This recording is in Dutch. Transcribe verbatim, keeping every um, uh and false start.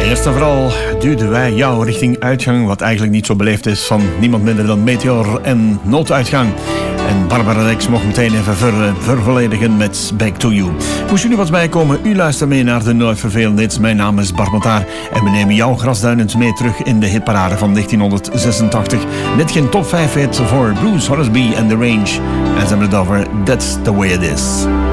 Eerst en vooral duwden wij jou richting uitgang, wat eigenlijk niet zo beleefd is, van niemand minder dan Meteor en Nooduitgang. En Barbara Dex mocht meteen even ver, vervolledigen met Back to You. Moest u nu wat bijkomen, u luistert mee naar de Nooit Vervelende Hits. Mijn naam is Bart Montaar en we nemen jouw grasduinend mee terug in de hitparade van negentienhonderdzesentachtig. Net geen top vijf hit voor Bruce Hornsby en The Range. En ze hebben het over That's the Way It Is.